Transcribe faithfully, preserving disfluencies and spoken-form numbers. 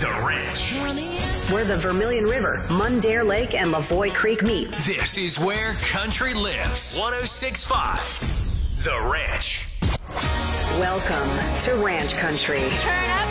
The Ranch. Where the Vermilion River, Mundare Lake, and Lavoy Creek meet. This is where country lives. one oh six point five. The Ranch. Welcome to Ranch Country. Turn up